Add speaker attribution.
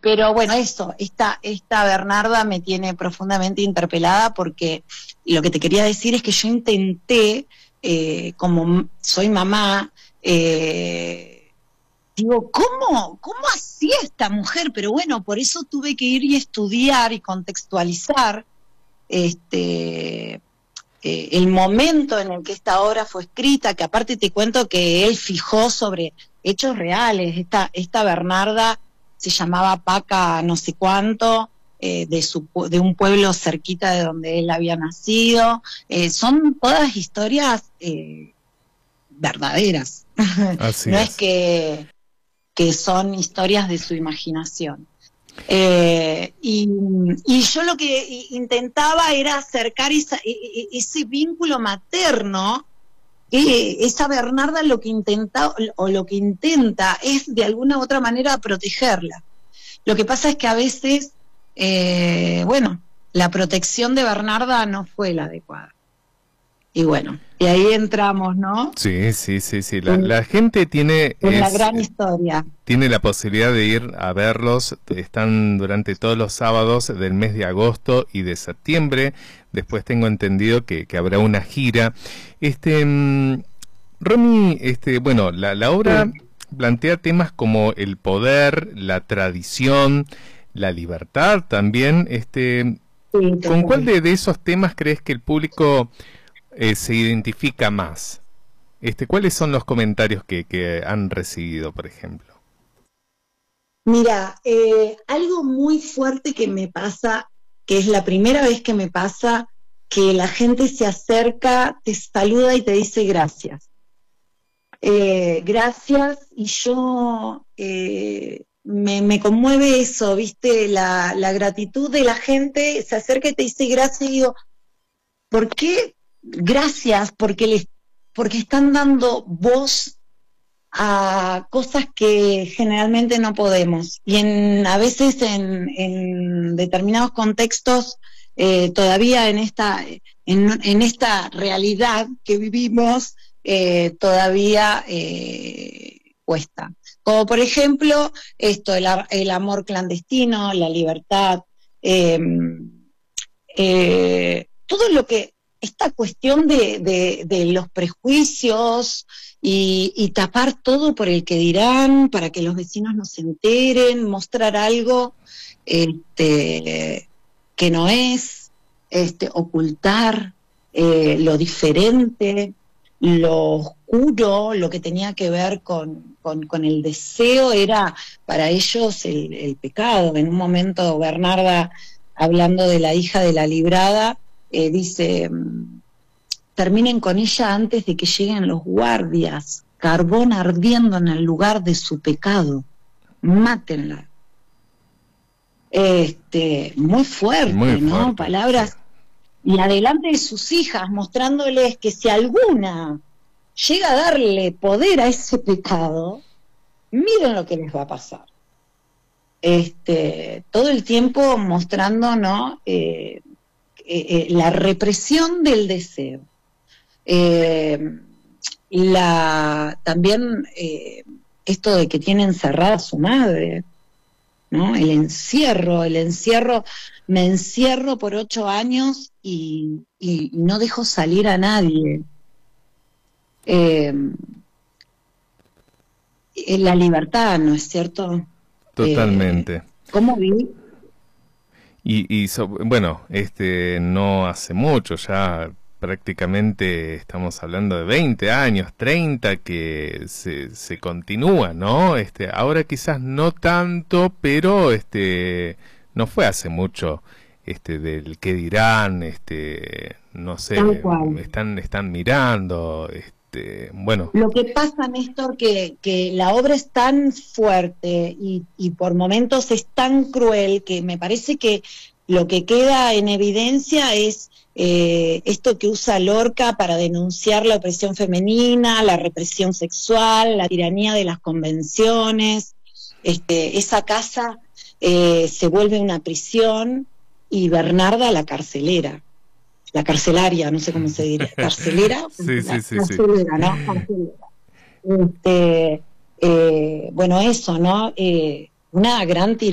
Speaker 1: Pero bueno, eso, esta Bernarda me tiene profundamente interpelada porque lo que te quería decir es que yo intenté, como soy mamá, digo, ¿cómo hacía esta mujer? Pero bueno, por eso tuve que ir y estudiar y contextualizar el momento en el que esta obra fue escrita, que aparte te cuento que él fijó sobre hechos reales. Esta Bernarda se llamaba Paca no sé cuánto, de un pueblo cerquita de donde él había nacido. Son todas historias verdaderas.
Speaker 2: Así
Speaker 1: No es
Speaker 2: es.
Speaker 1: que son historias de su imaginación. Y yo lo que intentaba era acercar ese vínculo materno. Esa Bernarda lo que intenta es de alguna u otra manera protegerla. Lo que pasa es que a veces, bueno, la protección de Bernarda no fue la adecuada. Y bueno, y ahí entramos, ¿no?
Speaker 2: Sí, sí, sí, sí. La gente
Speaker 1: En la gran historia.
Speaker 2: tiene la posibilidad de ir a verlos. Están durante todos los sábados del mes de agosto y de septiembre. Después tengo entendido que habrá una gira. Romy, bueno, la obra plantea temas como el poder, la tradición, la libertad también. ¿Con cuál de esos temas crees que el público se identifica más? ¿Cuáles son los comentarios que han recibido, por ejemplo?
Speaker 1: Mira, algo muy fuerte que me pasa, que es la primera vez que me pasa, que la gente se acerca, te saluda y te dice gracias. Gracias, y yo me conmueve eso, ¿viste? La gratitud de la gente, se acerca y te dice gracias, y digo, ¿por qué? Gracias, porque están dando voz a cosas que generalmente no podemos. Y a veces en determinados contextos, todavía en esta realidad que vivimos, todavía cuesta. Como por ejemplo, el amor clandestino, la libertad, todo lo que, esta cuestión de los prejuicios y tapar todo por el que dirán, para que los vecinos no se enteren, mostrar algo que no es, ocultar lo diferente, lo oscuro, lo que tenía que ver con el deseo, era para ellos el pecado. En un momento Bernarda, hablando de la hija de la librada, dice, terminen con ella antes de que lleguen los guardias, carbón ardiendo en el lugar de su pecado, mátenla. Muy fuerte,
Speaker 2: Muy
Speaker 1: ¿no?
Speaker 2: fuerte,
Speaker 1: Palabras, sí. Y adelante de sus hijas, mostrándoles que si alguna llega a darle poder a ese pecado, miren lo que les va a pasar. Todo el tiempo mostrando, ¿no? La represión del deseo. También esto de que tiene encerrada a su madre, ¿no? El encierro, me encierro por 8 años y no dejo salir a nadie. La libertad, ¿no es cierto?
Speaker 2: Totalmente.
Speaker 1: ¿Cómo vi?
Speaker 2: Bueno, no hace mucho, ya prácticamente estamos hablando de 20 años, 30, que se continúa, ¿no? Ahora quizás no tanto, pero no fue hace mucho del qué dirán, no sé, están mirando, bueno.
Speaker 1: Lo que pasa, Néstor, que la obra es tan fuerte y por momentos es tan cruel, que me parece que lo que queda en evidencia es esto que usa Lorca para denunciar la opresión femenina, la represión sexual, la tiranía de las convenciones. Esa casa se vuelve una prisión y Bernarda la carcelera. La carcelaria, no sé cómo se diría, carcelera,
Speaker 2: sí,
Speaker 1: carcelera, ¿no? Carcelera. Bueno, eso, ¿no? Una gran